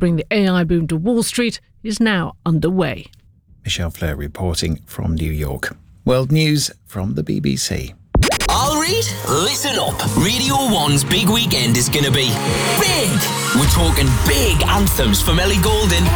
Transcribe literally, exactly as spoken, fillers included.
bring the A I boom to Wall Street is now underway. Michelle Fleur reporting from New York. World News from the B B C. I'll read. Listen up. Radio one's big weekend is going to be big. We're talking big anthems from Ellie Goulding.